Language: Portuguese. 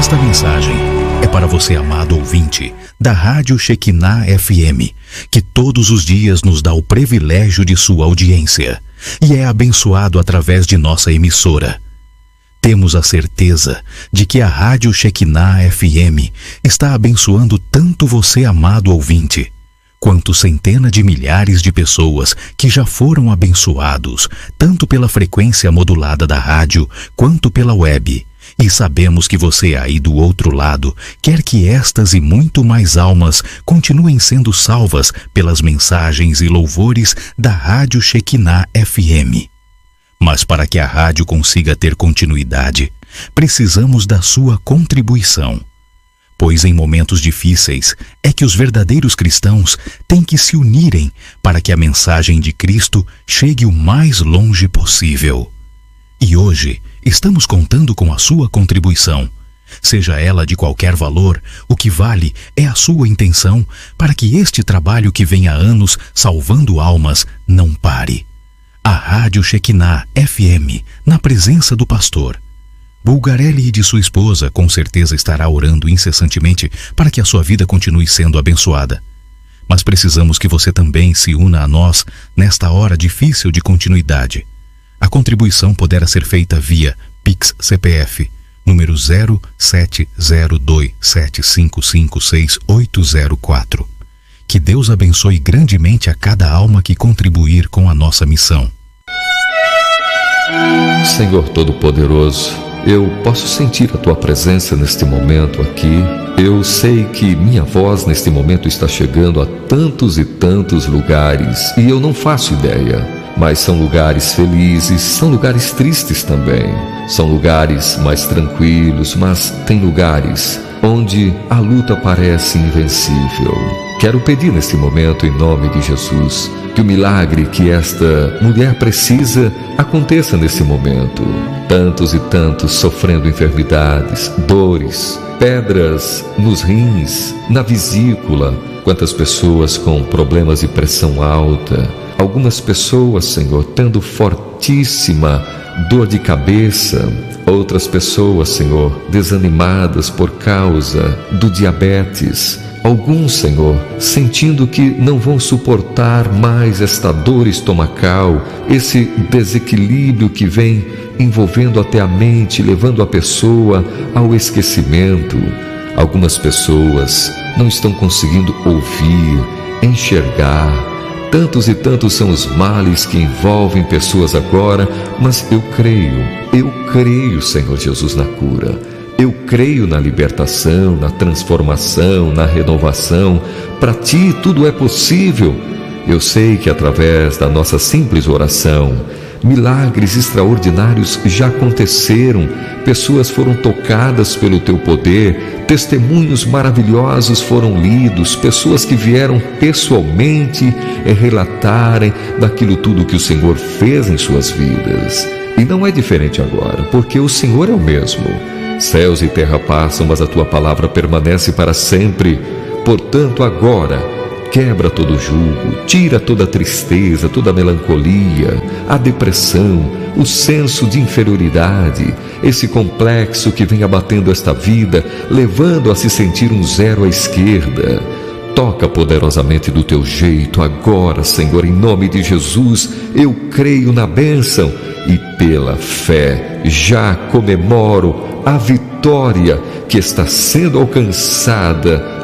Esta mensagem é para você, amado ouvinte, da Rádio Shekinah FM, que todos os dias nos dá o privilégio de sua audiência e é abençoado através de nossa emissora. Temos a certeza de que a Rádio Shekinah FM está abençoando tanto você, amado ouvinte, quanto centenas de milhares de pessoas que já foram abençoados, tanto pela frequência modulada da rádio, quanto pela web. E sabemos que você aí do outro lado quer que estas e muito mais almas continuem sendo salvas pelas mensagens e louvores da Rádio Shekinah FM. Mas para que a rádio consiga ter continuidade, precisamos da sua contribuição. Pois em momentos difíceis é que os verdadeiros cristãos têm que se unirem para que a mensagem de Cristo chegue o mais longe possível. E hoje estamos contando com a sua contribuição. Seja ela de qualquer valor, o que vale é a sua intenção para que este trabalho que vem há anos salvando almas não pare. A Rádio Shekinah FM, na presença do pastor Bulgarelli e de sua esposa, com certeza estará orando incessantemente para que a sua vida continue sendo abençoada. Mas precisamos que você também se una a nós nesta hora difícil de continuidade. A contribuição poderá ser feita via Pix CPF, número 070275568804. Que Deus abençoe grandemente a cada alma que contribuir com a nossa missão. Senhor Todo-Poderoso, eu posso sentir a Tua presença neste momento aqui. Eu sei que minha voz neste momento está chegando a tantos e tantos lugares e eu não faço ideia. Mas são lugares felizes, são lugares tristes também. São lugares mais tranquilos, mas tem lugares onde a luta parece invencível. Quero pedir neste momento, em nome de Jesus, que o milagre que esta mulher precisa aconteça nesse momento. Tantos e tantos sofrendo enfermidades, dores, pedras nos rins, na vesícula. Quantas pessoas com problemas de pressão alta. Algumas pessoas, Senhor, tendo fortíssima dor de cabeça. Outras pessoas, Senhor, desanimadas por causa do diabetes. Alguns, Senhor, sentindo que não vão suportar mais esta dor estomacal, esse desequilíbrio que vem envolvendo até a mente, levando a pessoa ao esquecimento. Algumas pessoas não estão conseguindo ouvir, enxergar. Tantos e tantos são os males que envolvem pessoas agora, mas eu creio, Senhor Jesus, na cura. Eu creio na libertação, na transformação, na renovação. Para Ti tudo é possível. Eu sei que através da nossa simples oração, milagres extraordinários já aconteceram, pessoas foram tocadas pelo Teu poder, testemunhos maravilhosos foram lidos, pessoas que vieram pessoalmente relatarem daquilo tudo que o Senhor fez em suas vidas. E não é diferente agora, porque o Senhor é o mesmo. Céus e terra passam, mas a Tua palavra permanece para sempre. Portanto, agora, quebra todo jugo, tira toda tristeza, toda melancolia, a depressão, o senso de inferioridade, esse complexo que vem abatendo esta vida, levando a se sentir um zero à esquerda. Toca poderosamente do Teu jeito agora, Senhor, em nome de Jesus. Eu creio na bênção e pela fé já comemoro a vitória que está sendo alcançada